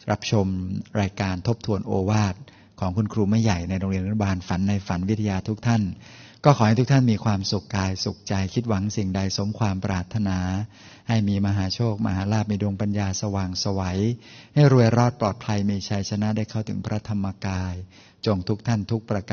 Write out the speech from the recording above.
รับชมรายการทบทวนโอวาทของคุณครูไม่ใหญ่ในโรงเรียนอนุบาลฝันในฝันวิทยาทุกท่านก็ขอให้ทุกท่านมีความสุขกายสุขใจคิดหวังสิ่งใดสมความปรารถนาให้มีมหาโชคมหาลาภมีดวงปัญญาสว่างไสวให้รวยรอดปลอดภัยมีชัยชนะได้เข้าถึงพระธรรมกายจงทุกท่านทุกประการ